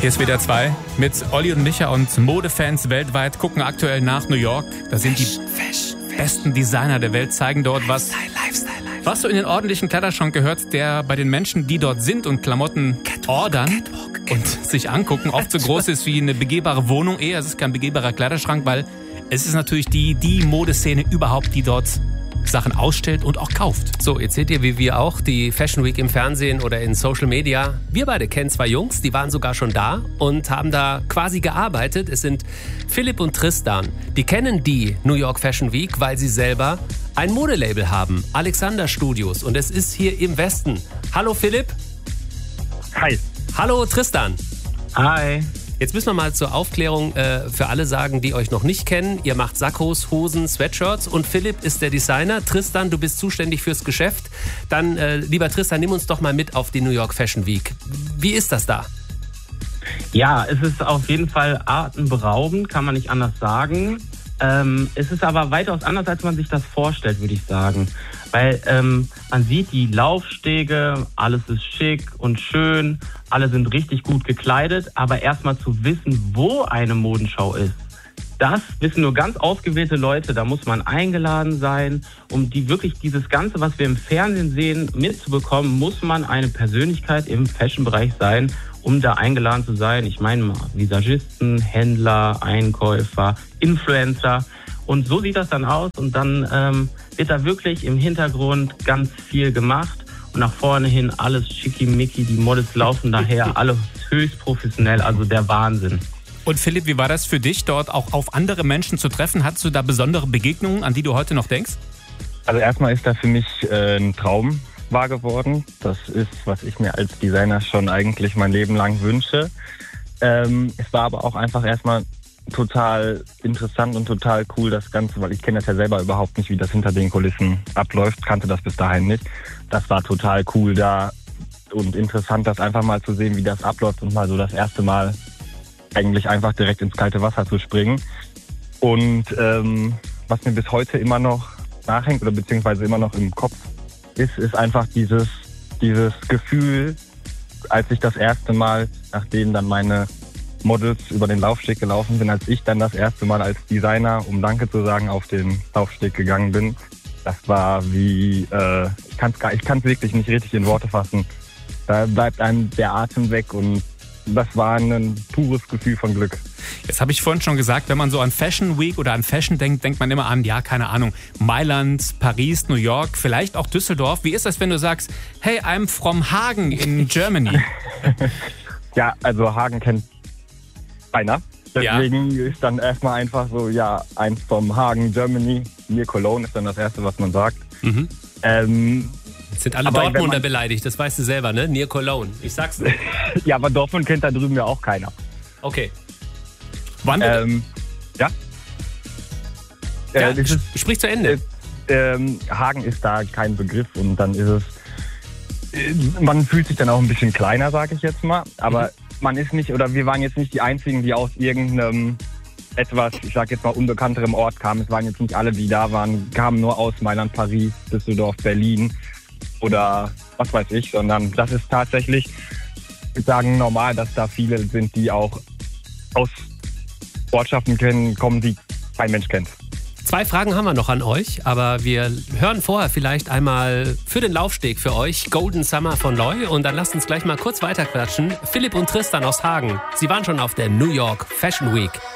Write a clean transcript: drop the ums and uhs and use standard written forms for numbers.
Hier ist WDR 2 mit Olli und Micha und Modefans weltweit gucken aktuell nach New York. Da sind die besten Designer der Welt, zeigen dort was so in den ordentlichen Kleiderschrank gehört, der bei den Menschen, die dort sind und Klamotten ordern und sich angucken, oft so groß ist wie eine begehbare Wohnung. Es ist kein begehbarer Kleiderschrank, weil es ist natürlich die Modeszene überhaupt, die dort Sachen ausstellt und auch kauft. So, jetzt seht ihr, wie wir auch die Fashion Week im Fernsehen oder in Social Media. Wir beide kennen zwei Jungs, die waren sogar schon da und haben da quasi gearbeitet. Es sind Philipp und Tristan. Die kennen die New York Fashion Week, weil sie selber ein Modelabel haben, Alexander Studios. Und es ist hier im Westen. Hallo Philipp. Hi. Hallo Tristan. Hi. Jetzt müssen wir mal zur Aufklärung für alle sagen, die euch noch nicht kennen. Ihr macht Sakkos, Hosen, Sweatshirts und Philipp ist der Designer. Tristan, du bist zuständig fürs Geschäft. Dann, lieber Tristan, nimm uns doch mal mit auf die New York Fashion Week. Wie ist das da? Ja, es ist auf jeden Fall atemberaubend, kann man nicht anders sagen. Es ist aber weitaus anders, als man sich das vorstellt, würde ich sagen. Weil man sieht die Laufstege, alles ist schick und schön, alle sind richtig gut gekleidet, aber erstmal zu wissen, wo eine Modenschau ist, das wissen nur ganz ausgewählte Leute. Da muss man eingeladen sein, um dieses Ganze, was wir im Fernsehen sehen, mitzubekommen, muss man eine Persönlichkeit im Fashion-Bereich sein, um da eingeladen zu sein. Ich meine Visagisten, Händler, Einkäufer, Influencer. Und so sieht das dann aus und dann wird da wirklich im Hintergrund ganz viel gemacht und nach vorne hin alles schickimicki, die Models laufen daher, alle höchst professionell, also der Wahnsinn. Und Philipp, wie war das für dich, dort auch auf andere Menschen zu treffen? Hattest du da besondere Begegnungen, an die du heute noch denkst? Also erstmal ist das für mich ein Traum wahr geworden. Das ist, was ich mir als Designer schon eigentlich mein Leben lang wünsche. Es war aber auch einfach erstmal total interessant und total cool das Ganze, weil ich kenne das ja selber überhaupt nicht, wie das hinter den Kulissen abläuft, kannte das bis dahin nicht. Das war total cool da und interessant, das einfach mal zu sehen, wie das abläuft und mal so das erste Mal eigentlich einfach direkt ins kalte Wasser zu springen. Und was mir bis heute immer noch nachhängt oder beziehungsweise immer noch im Kopf ist einfach dieses Gefühl, als ich das erste Mal, nachdem dann meine Models über den Laufsteg gelaufen sind, als ich dann das erste Mal als Designer, um Danke zu sagen, auf den Laufsteg gegangen bin. Das war wie, ich kann es wirklich nicht richtig in Worte fassen. Da bleibt einem der Atem weg und das war ein pures Gefühl von Glück. Jetzt habe ich vorhin schon gesagt, wenn man so an Fashion Week oder an Fashion denkt, denkt man immer an, ja, keine Ahnung, Mailand, Paris, New York, vielleicht auch Düsseldorf. Wie ist das, wenn du sagst, hey, I'm from Hagen in Germany? Ja, also Hagen kennt einer. Deswegen ist dann erstmal einfach so, ja, eins vom Hagen, Germany, near Cologne ist dann das Erste, was man sagt. Mhm. Jetzt sind alle Dortmunder beleidigt, das weißt du selber, ne? Near Cologne, ich sag's nicht. Ja, aber Dortmund kennt da drüben ja auch keiner. Okay. Wann? Ja? Sprich zu Ende. Hagen ist da kein Begriff und dann ist es, man fühlt sich dann auch ein bisschen kleiner, sage ich jetzt mal, aber man ist nicht, oder wir waren jetzt nicht die Einzigen, die aus irgendeinem etwas, ich sag jetzt mal, unbekannterem Ort kamen. Es waren jetzt nicht alle, die da waren, kamen nur aus Mailand, Paris, Düsseldorf, Berlin oder was weiß ich, sondern das ist tatsächlich, ich würde sagen, normal, dass da viele sind, die auch aus Ortschaften kommen, die kein Mensch kennt. 2 Fragen haben wir noch an euch, aber wir hören vorher vielleicht einmal für den Laufsteg für euch Golden Summer von Loy und dann lasst uns gleich mal kurz weiterquatschen. Philipp und Tristan aus Hagen, sie waren schon auf der New York Fashion Week.